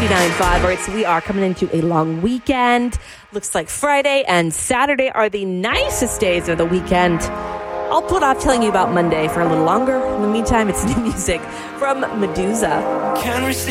92.95. All right, so we are coming into a long weekend. Looks like Friday and Saturday are the nicest days of the weekend. I'll put off telling you about Monday for a little longer. In the meantime, it's new music from Medusa. Can receive